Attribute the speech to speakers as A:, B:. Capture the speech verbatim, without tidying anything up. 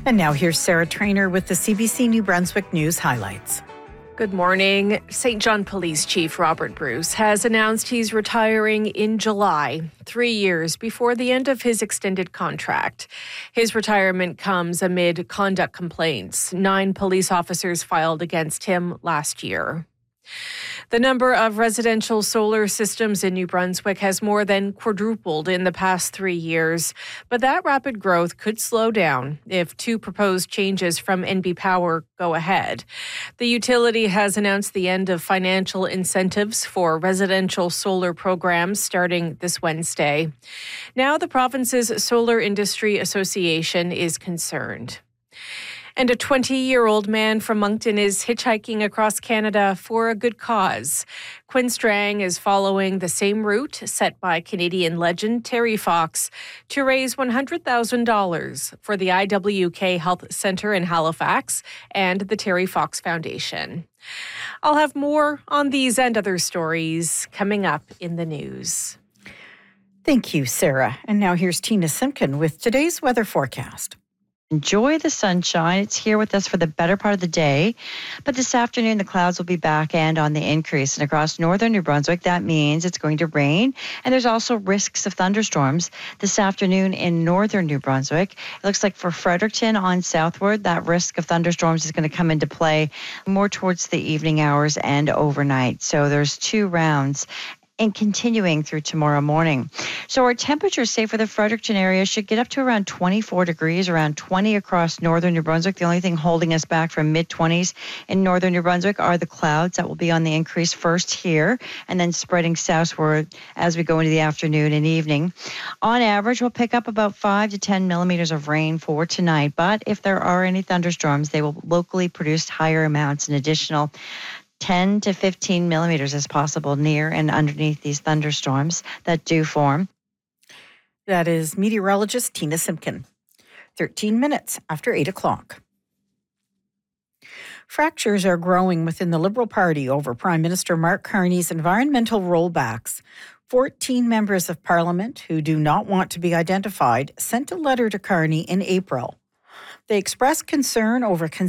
A: And now here's Sarah Trainer with the C B C New Brunswick News highlights.
B: Good morning. Saint John Police Chief Robert Bruce has announced he's retiring in July, three years before the end of his extended contract. His retirement comes amid conduct complaints nine police officers filed against him last year. The number of residential solar systems in New Brunswick has more than quadrupled in the past three years, but that rapid growth could slow down if two proposed changes from N B Power go ahead. The utility has announced the end of financial incentives for residential solar programs starting this Wednesday. Now the province's Solar Industry Association is concerned. And a twenty-year-old man from Moncton is hitchhiking across Canada for a good cause. Quinn Strang is following the same route set by Canadian legend Terry Fox to raise one hundred thousand dollars for the I W K Health Centre in Halifax and the Terry Fox Foundation. I'll have more on these and other stories coming up in the news.
A: Thank you, Sarah. And now here's Tina Simpkin with today's weather forecast.
C: Enjoy the sunshine. It's here with us for the better part of the day. But this afternoon, the clouds will be back and on the increase. And across northern New Brunswick, that means it's going to rain. And there's also risks of thunderstorms this afternoon in northern New Brunswick. It looks like for Fredericton on southward, that risk of thunderstorms is going to come into play more towards the evening hours and overnight. So there's two rounds. And continuing through tomorrow morning. So our temperatures, say for the Fredericton area, should get up to around twenty-four degrees, around twenty across northern New Brunswick. The only thing holding us back from mid-twenties in northern New Brunswick are the clouds that will be on the increase first here and then spreading southward as we go into the afternoon and evening. On average, we'll pick up about five to ten millimeters of rain for tonight. But if there are any thunderstorms, they will locally produce higher amounts, an additional ten to fifteen millimeters is possible near and underneath these thunderstorms that do form.
A: That is meteorologist Tina Simpkin. thirteen minutes after eight o'clock. Fractures are growing within the Liberal Party over Prime Minister Mark Carney's environmental rollbacks. fourteen members of Parliament who do not want to be identified sent a letter to Carney in April. They expressed concern over